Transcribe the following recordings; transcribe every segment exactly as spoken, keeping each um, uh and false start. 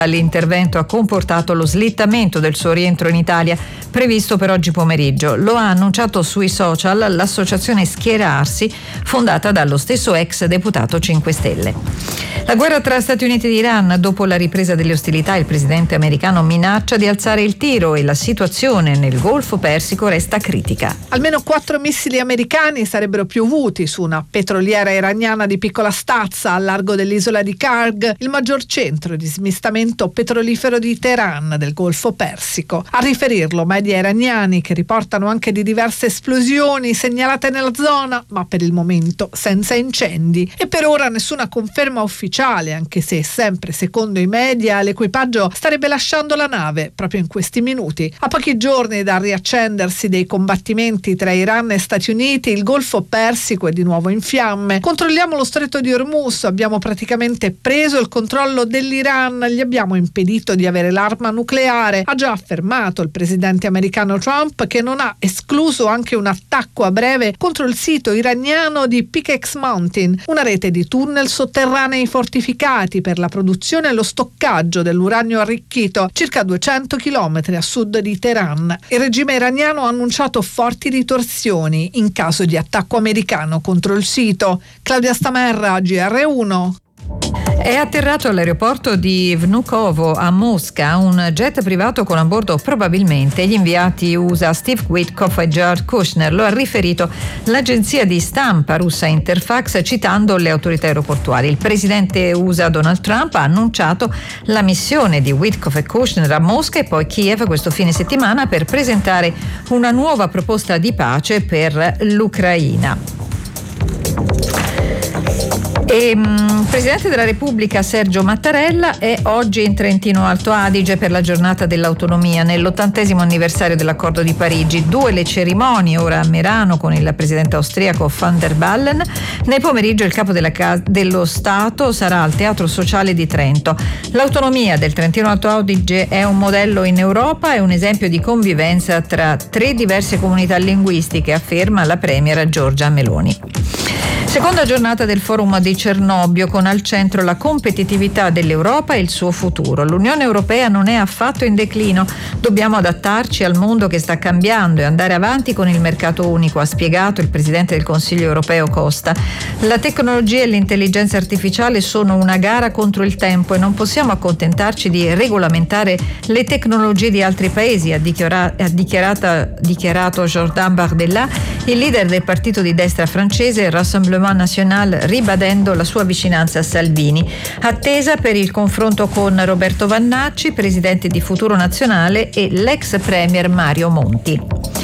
L'intervento ha comportato lo slittamento del suo rientro in Italia, previsto per oggi pomeriggio. Lo ha annunciato sui social l'associazione Schierarsi, fondata dallo stesso ex deputato cinque Stelle. La guerra tra Stati Uniti ed Iran. Dopo la ripresa delle ostilità, il presidente americano minaccia di alzare il tiro e la situazione nel Golfo Persico resta critica. Almeno quattro missili americani sarebbero piovuti su una petroliera iraniana di piccola stazza al largo dell'isola di Karg, il maggior centro di smistamento petrolifero di Teheran del Golfo Persico. A riferirlo media iraniani, che riportano anche di diverse esplosioni segnalate nella zona, ma per il momento senza incendi. E per ora nessuna conferma ufficiale, anche se sempre secondo i media l'equipaggio starebbe lasciando la nave proprio in questi minuti. A pochi giorni dal riaccendersi dei combattimenti tra Iran e Stati Uniti, il Golfo Persico è di nuovo in fiamme. Controlliamo lo stretto di Hormuz, abbiamo praticamente preso il controllo dell'Iran, gli abbiamo impedito di avere l'arma nucleare, ha già affermato il presidente americano Trump, che non ha escluso anche un attacco a breve contro il sito iraniano di Pickex Mountain, una rete di tunnel sotterranei fortificati per la produzione e lo stoccaggio dell'uranio arricchito, circa duecento chilometri a sud di Teheran. Il regime iraniano ha annunciato forti ritorsioni in caso di attacco americano contro il sito. Claudia Stamerra, G R uno. È atterrato all'aeroporto di Vnukovo a Mosca un jet privato con a bordo probabilmente gli inviati U S A Steve Witkoff e Jared Kushner. Lo ha riferito l'agenzia di stampa russa Interfax, citando le autorità aeroportuali. Il presidente U S A Donald Trump ha annunciato la missione di Witkoff e Kushner a Mosca e poi Kiev questo fine settimana per presentare una nuova proposta di pace per l'Ucraina. E, il Presidente della Repubblica Sergio Mattarella è oggi in Trentino Alto Adige per la giornata dell'autonomia, nell'ottantesimo anniversario dell'Accordo di Parigi. Due le cerimonie, ora a Merano con il presidente austriaco Van der Bellen. Nel pomeriggio il capo della casa, dello Stato sarà al Teatro Sociale di Trento. L'autonomia del Trentino Alto Adige è un modello in Europa e un esempio di convivenza tra tre diverse comunità linguistiche, afferma la premier Giorgia Meloni. Seconda giornata del forum di Cernobbio, con al centro la competitività dell'Europa e il suo futuro. L'Unione Europea non è affatto in declino, dobbiamo adattarci al mondo che sta cambiando e andare avanti con il mercato unico, ha spiegato il Presidente del Consiglio Europeo Costa. La tecnologia e l'intelligenza artificiale sono una gara contro il tempo e non possiamo accontentarci di regolamentare le tecnologie di altri paesi, ha, dichiara- ha dichiarata, dichiarato Jordan Bardella, il leader del partito di destra francese Rassemblement National, ribadendo la sua vicinanza a Salvini. Attesa per il confronto con Roberto Vannacci, presidente di Futuro Nazionale, e l'ex premier Mario Monti.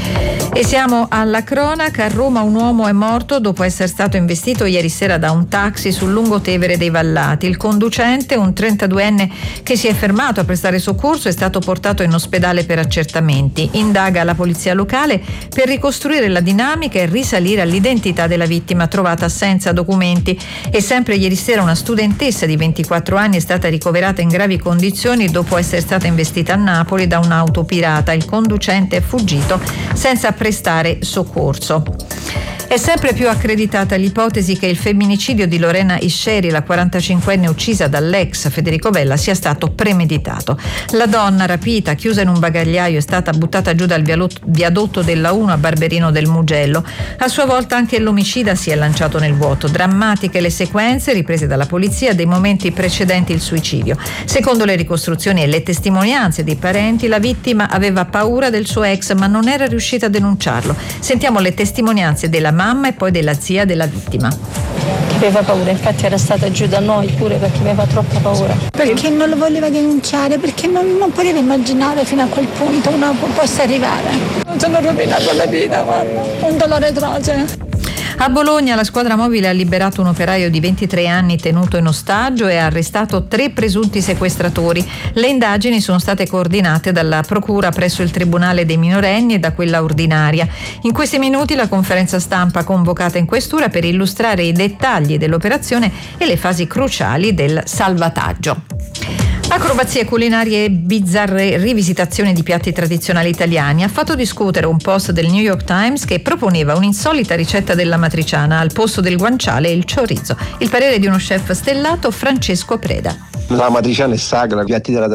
E siamo alla cronaca. A Roma un uomo è morto dopo essere stato investito ieri sera da un taxi sul lungotevere dei Vallati. Il conducente, un trentaduenne che si è fermato a prestare soccorso, è stato portato in ospedale per accertamenti. Indaga la polizia locale per ricostruire la dinamica e risalire all'identità della vittima trovata senza documenti. E sempre ieri sera una studentessa di ventiquattro anni è stata ricoverata in gravi condizioni dopo essere stata investita a Napoli da un'auto pirata. Il conducente è fuggito senza prestare soccorso. È sempre più accreditata l'ipotesi che il femminicidio di Lorena Isceri, la quarantacinquenne uccisa dall'ex Federico Vella, sia stato premeditato. La donna, rapita, chiusa in un bagagliaio, è stata buttata giù dal viadotto della uno a Barberino del Mugello. A sua volta anche l'omicida si è lanciato nel vuoto. Drammatiche le sequenze riprese dalla polizia dei momenti precedenti il suicidio. Secondo le ricostruzioni e le testimonianze dei parenti, la vittima aveva paura del suo ex ma non era riuscita a denunciarlo. Sentiamo le testimonianze della mamma e poi della zia della vittima. Aveva paura, infatti era stata giù da noi pure perché aveva troppa paura. Perché non lo voleva denunciare, perché non, non poteva immaginare fino a quel punto uno possa arrivare. Non sono rovinato la vita, guarda, un dolore atroce. A Bologna la squadra mobile ha liberato un operaio di ventitré anni tenuto in ostaggio e ha arrestato tre presunti sequestratori. Le indagini sono state coordinate dalla procura presso il Tribunale dei minorenni e da quella ordinaria. In questi minuti la conferenza stampa convocata in questura per illustrare i dettagli dell'operazione e le fasi cruciali del salvataggio. Acrobazie culinarie e bizzarre rivisitazioni di piatti tradizionali italiani ha fatto discutere un post del New York Times che proponeva un'insolita ricetta della matriciana al posto del guanciale e il chorizo. Il parere di uno chef stellato, Francesco Preda. La matriciana è sacra, i piatti della